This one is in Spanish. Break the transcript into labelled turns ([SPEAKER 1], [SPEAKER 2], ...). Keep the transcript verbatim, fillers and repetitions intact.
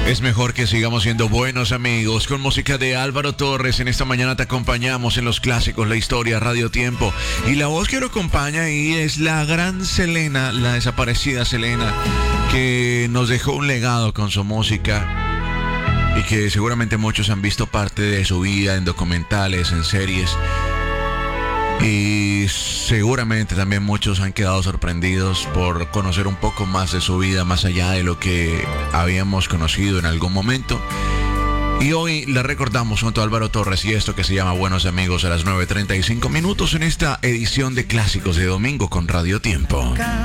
[SPEAKER 1] Es mejor que sigamos siendo buenos amigos. Con música de Álvaro Torres, en esta mañana te acompañamos en los clásicos, la historia, Radio Tiempo. Y la voz que lo acompaña ahí es la gran Selena, la desaparecida Selena, que nos dejó un legado con su música y que seguramente muchos han visto parte de su vida en documentales, en series. Y seguramente también muchos han quedado sorprendidos por conocer un poco más de su vida, más allá de lo que habíamos conocido en algún momento. Y hoy la recordamos junto a Álvaro Torres y esto que se llama Buenos Amigos a las nueve treinta y cinco minutos en esta edición de Clásicos de Domingo con Radio Tiempo.